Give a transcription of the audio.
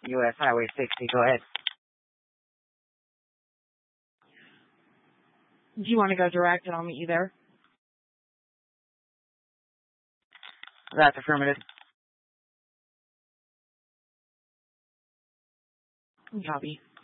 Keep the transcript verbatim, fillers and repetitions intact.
U S Highway sixty. Go ahead. Do you want to go direct and I'll meet you there? That's affirmative. Copy.